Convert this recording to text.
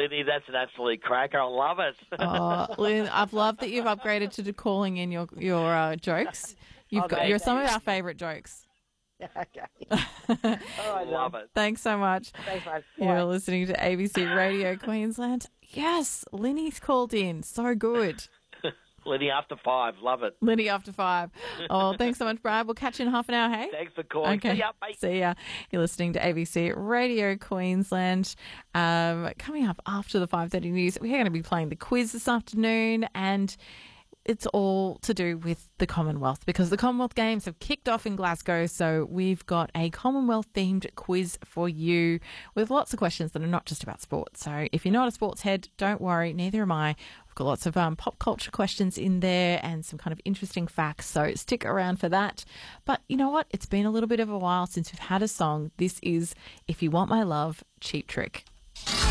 Linny, that's an absolute cracker. I love it. Oh, Lynn, I've loved that you've upgraded to calling in your jokes. You're some of our favourite jokes. Okay. All right, Love it. Thanks so much. Thanks, mate. You're Bye. listening to ABC Radio Queensland. Yes, Linny's called in. So good. Linny after 5. Love it. Linny after 5. Oh, thanks so much, Brad. We'll catch you in half an hour, hey? Thanks for calling. Okay. See ya. Bye. See ya. You're listening to ABC Radio Queensland. Coming up after the 5:30 news, we're going to be playing the quiz this afternoon, and it's all to do with the Commonwealth because the Commonwealth Games have kicked off in Glasgow. So we've got a Commonwealth-themed quiz for you with lots of questions that are not just about sport. So if you're not a sports head, don't worry, neither am I. We've got lots of pop culture questions in there and some kind of interesting facts. So stick around for that. But you know what? It's been a little bit of a while since we've had a song. This is If You Want My Love, Cheap Trick.